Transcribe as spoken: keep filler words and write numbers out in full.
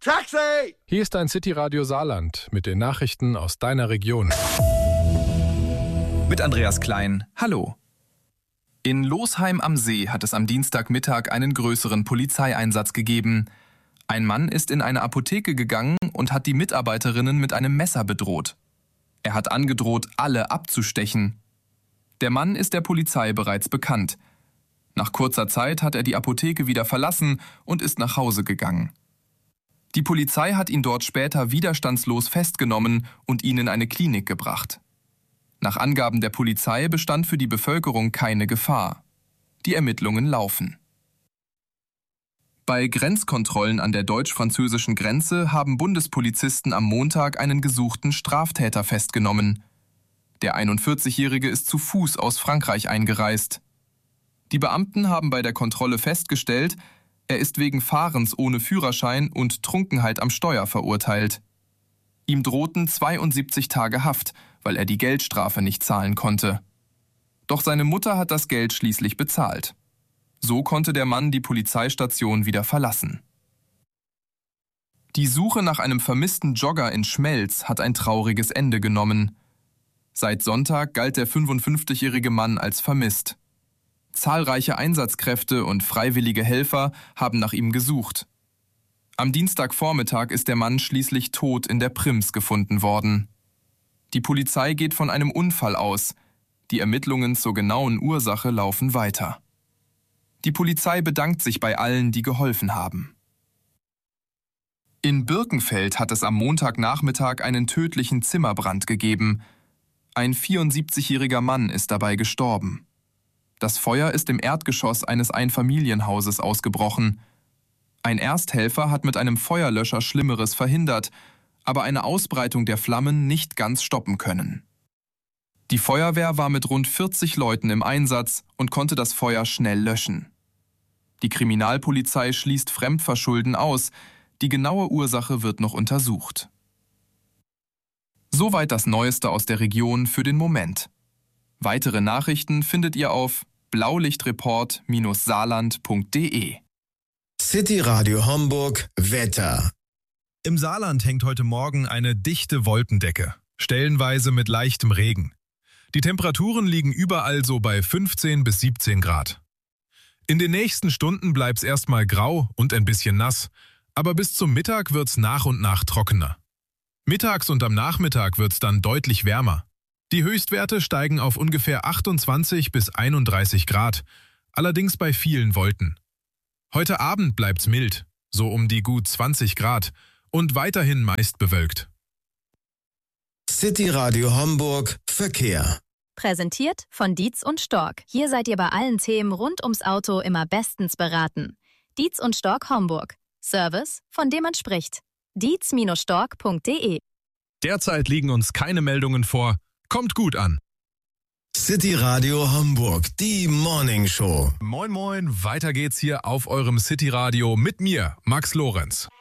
Taxi! Hier ist dein City-Radio Saarland mit den Nachrichten aus deiner Region. Mit Andreas Klein, hallo. In Losheim am See hat es am Dienstagmittag einen größeren Polizeieinsatz gegeben. Ein Mann ist in eine Apotheke gegangen und hat die Mitarbeiterinnen mit einem Messer bedroht. Er hat angedroht, alle abzustechen. Der Mann ist der Polizei bereits bekannt. Nach kurzer Zeit hat er die Apotheke wieder verlassen und ist nach Hause gegangen. Die Polizei hat ihn dort später widerstandslos festgenommen und ihn in eine Klinik gebracht. Nach Angaben der Polizei bestand für die Bevölkerung keine Gefahr. Die Ermittlungen laufen. Bei Grenzkontrollen an der deutsch-französischen Grenze haben Bundespolizisten am Montag einen gesuchten Straftäter festgenommen. Der einundvierzigjährige ist zu Fuß aus Frankreich eingereist. Die Beamten haben bei der Kontrolle festgestellt, er ist wegen Fahrens ohne Führerschein und Trunkenheit am Steuer verurteilt. Ihm drohten zweiundsiebzig Tage Haft, weil er die Geldstrafe nicht zahlen konnte. Doch seine Mutter hat das Geld schließlich bezahlt. So konnte der Mann die Polizeistation wieder verlassen. Die Suche nach einem vermissten Jogger in Schmelz hat ein trauriges Ende genommen. Seit Sonntag galt der fünfundfünfzigjährige Mann als vermisst. Zahlreiche Einsatzkräfte und freiwillige Helfer haben nach ihm gesucht. Am Dienstagvormittag ist der Mann schließlich tot in der Prims gefunden worden. Die Polizei geht von einem Unfall aus. Die Ermittlungen zur genauen Ursache laufen weiter. Die Polizei bedankt sich bei allen, die geholfen haben. In Birkenfeld hat es am Montagnachmittag einen tödlichen Zimmerbrand gegeben. Ein vierundsiebzigjähriger Mann ist dabei gestorben. Das Feuer ist im Erdgeschoss eines Einfamilienhauses ausgebrochen. Ein Ersthelfer hat mit einem Feuerlöscher Schlimmeres verhindert, aber eine Ausbreitung der Flammen nicht ganz stoppen können. Die Feuerwehr war mit rund vierzig Leuten im Einsatz und konnte das Feuer schnell löschen. Die Kriminalpolizei schließt Fremdverschulden aus. Die genaue Ursache wird noch untersucht. Soweit das Neueste aus der Region für den Moment. Weitere Nachrichten findet ihr auf blaulichtreport Bindestrich saarland Punkt de. City Radio Homburg Wetter. Im Saarland hängt heute Morgen eine dichte Wolkendecke, stellenweise mit leichtem Regen. Die Temperaturen liegen überall so bei fünfzehn bis siebzehn Grad. In den nächsten Stunden bleibt's erstmal grau und ein bisschen nass, aber bis zum Mittag wird's nach und nach trockener. Mittags und am Nachmittag wird's dann deutlich wärmer. Die Höchstwerte steigen auf ungefähr achtundzwanzig bis einunddreißig Grad, allerdings bei vielen Wolken. Heute Abend bleibt's mild, so um die gut zwanzig Grad und weiterhin meist bewölkt. City Radio Homburg Verkehr. Präsentiert von Dietz und Stork. Hier seid ihr bei allen Themen rund ums Auto immer bestens beraten. Dietz und Stork Homburg. Service, von dem man spricht. dietz Bindestrich stork Punkt de. Derzeit liegen uns keine Meldungen vor. Kommt gut an. City Radio Homburg, die Morning Show. Moin moin, weiter geht's hier auf eurem City Radio mit mir, Max Lorenz.